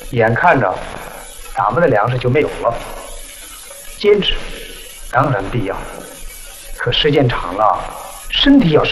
眼看着咱们的粮食就没有了，坚持当然必要，可时间长了，身体要受